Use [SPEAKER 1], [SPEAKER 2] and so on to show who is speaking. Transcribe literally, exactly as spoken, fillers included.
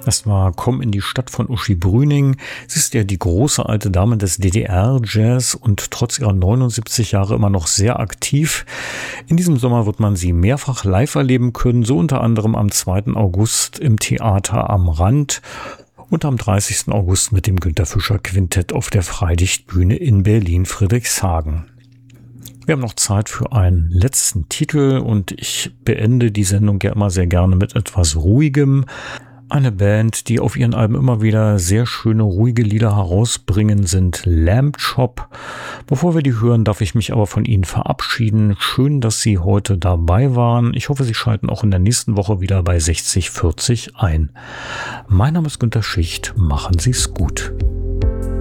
[SPEAKER 1] Das war Komm in die Stadt von Uschi Brüning. Sie ist ja die große alte Dame des D D R-Jazz und trotz ihrer neunundsiebzig Jahre immer noch sehr aktiv. In diesem Sommer wird man sie mehrfach live erleben können, so unter anderem am zweiten August im Theater am Rand und am dreißigsten August mit dem Günter Fischer Quintett auf der Freilichtbühne in Berlin-Friedrichshagen. Wir haben noch Zeit für einen letzten Titel und ich beende die Sendung ja immer sehr gerne mit etwas Ruhigem. Eine Band, die auf ihren Alben immer wieder sehr schöne, ruhige Lieder herausbringen, sind Lamb Chop. Bevor wir die hören, darf ich mich aber von Ihnen verabschieden. Schön, dass Sie heute dabei waren. Ich hoffe, Sie schalten auch in der nächsten Woche wieder bei sechzig vierzig ein. Mein Name ist Günter Schicht. Machen Sie es gut.